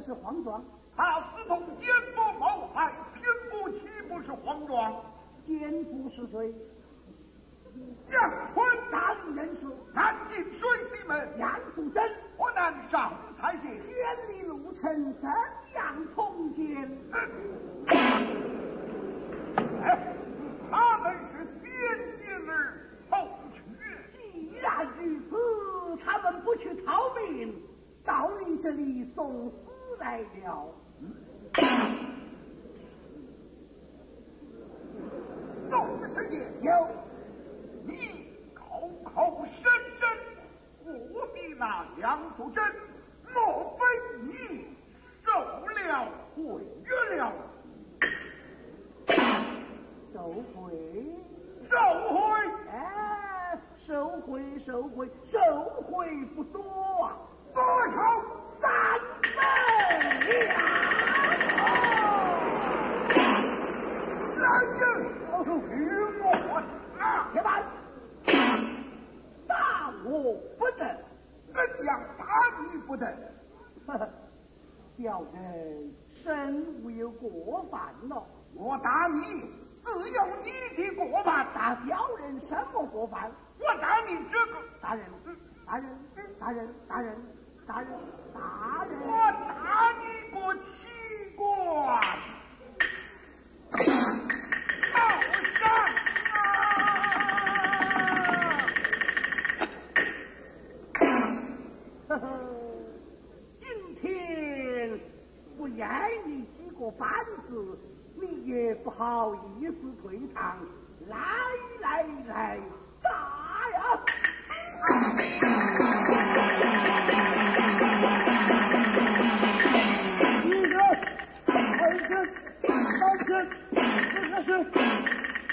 是黄庄？ 他私通奸夫谋害，偏不岂不是黄庄？ 奸夫是谁？ 杨春大理人士， 南京水西门杨素贞， 我南上才行， 千里路程怎样重见？ 他们是先进儿后取。 既然如此，他们不去逃命，到你这里送死来了。 宋师爷有， 你口口声声护你那杨素贞，莫非你受了贿赂了？ 受贿？ 受贿？ 哎，受贿，受贿，受贿不多啊， 多少 ？3倍呀！ 来人，与我啊！ 铁板，打我不得， 怎样打你不得？ 呵呵，小人身无有过犯了。 我打你，自有你的过犯。 打小人什么过犯？ 我打你这个大人，大人，大人，大人，大人，大人， 我打你个奇怪，好上呵呵，今天不挨你几个板子，你也不好意思退堂。来，打呀！